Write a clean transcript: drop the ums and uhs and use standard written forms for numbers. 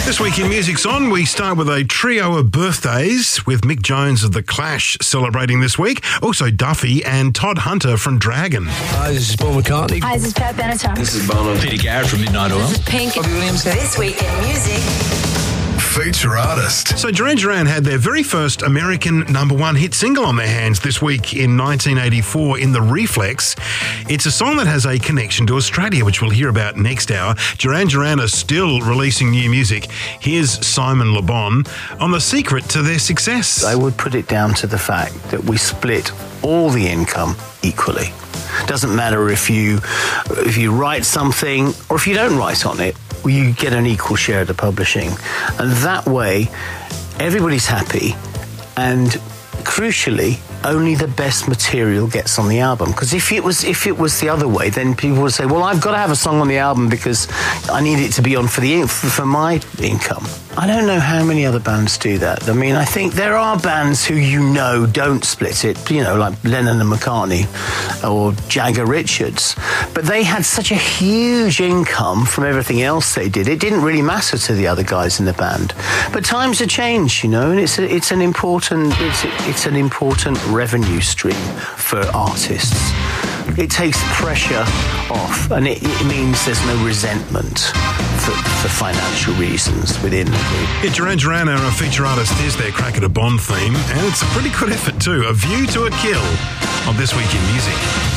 This week in Music's On, we start with a trio of birthdays with Mick Jones of The Clash celebrating this week. Also Duffy and Todd Hunter from Dragon. Hi, this is Paul McCartney. Hi, this is Pat Benatar. This is Bono. Peter Garrett from Midnight Oil. This is Pink. Robbie Williams. This week in music. Feature artist. So Duran Duran had their very first American #1 hit single on their hands this week in 1984 in The Reflex. It's a song that has a connection to Australia, which we'll hear about next hour. Duran Duran are still releasing new music. Here's Simon Le Bon on the secret to their success. I would put it down to the fact that we split all the income equally. Doesn't matter if you write something or if you don't write on it, you get an equal share of the publishing. And that way, everybody's happy, and crucially, only the best material gets on the album. Because if it was the other way, then people would say, well, I've got to have a song on the album because I need it to be on for my income. I don't know how many other bands do that. I mean, I think there are bands who don't split it, like Lennon and McCartney or Jagger Richards. But they had such a huge income from everything else they did. It didn't really matter to the other guys in the band. But times have changed, and it's an important revenue stream for artists. It takes pressure off, and it means there's no resentment for financial reasons within the group. Yeah, Duran Duran are a feature artist. Here's their Crack at a Bomb theme, and it's a pretty good effort too. A View to a Kill on This Week in Music.